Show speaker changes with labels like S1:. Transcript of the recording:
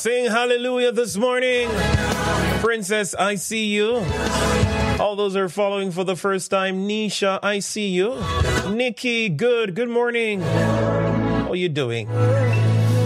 S1: Sing hallelujah this morning. Princess, I see you. All those are following for the first time. Nisha, I see you. Nikki, good morning. How are you doing?